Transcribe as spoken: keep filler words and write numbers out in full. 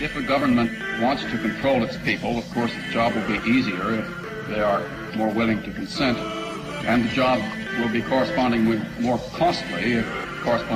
If a government wants to control its people, of course the job will be easier if they are more willing to consent, and the job will be correspondingly more costly if corresponding